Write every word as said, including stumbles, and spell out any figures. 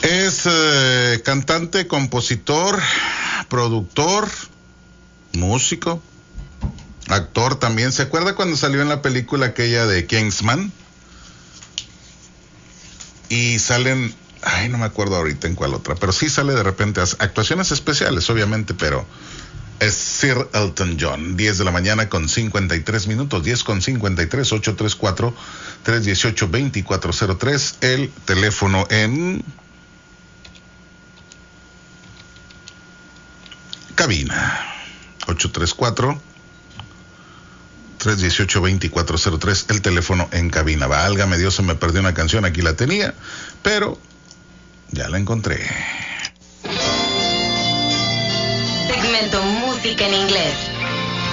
Es eh, cantante, compositor, productor, músico, actor también. ¿Se acuerda cuando salió en la película aquella de Kingsman? Y salen, ay, no me acuerdo ahorita en cuál otra, pero sí sale de repente, actuaciones especiales, obviamente, pero es Sir Elton John. Diez de la mañana con cincuenta y tres minutos, diez con cincuenta y tres, ocho tres cuatro, tres uno ocho, dos cuatro cero tres, el teléfono en cabina, ocho tres cuatro, tres uno ocho, dos cuatro cero tres, el teléfono en cabina. Válgame Dios, se me perdió una canción, aquí la tenía, pero ya la encontré. Segmento Música en Inglés.